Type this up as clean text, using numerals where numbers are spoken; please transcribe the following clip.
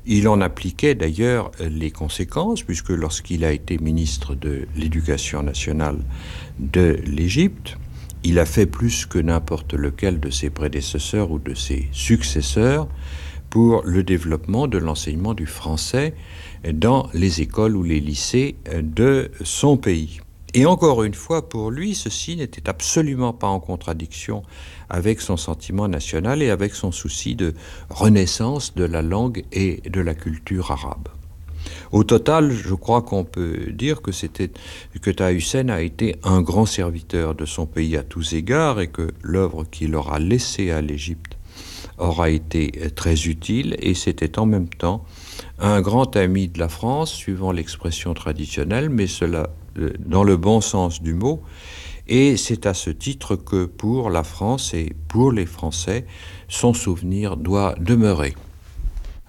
Il en appliquait d'ailleurs les conséquences, puisque lorsqu'il a été ministre de l'Éducation nationale de l'Égypte, il a fait plus que n'importe lequel de ses prédécesseurs ou de ses successeurs pour le développement de l'enseignement du français dans les écoles ou les lycées de son pays. Et encore une fois, pour lui, ceci n'était absolument pas en contradiction avec son sentiment national et avec son souci de renaissance de la langue et de la culture arabe. Au total, je crois qu'on peut dire que Taha Hussein a été un grand serviteur de son pays à tous égards et que l'œuvre qu'il aura laissée à l'Égypte aura été très utile, et c'était en même temps un grand ami de la France, suivant l'expression traditionnelle, mais cela dans le bon sens du mot, et c'est à ce titre que pour la France et pour les Français, son souvenir doit demeurer.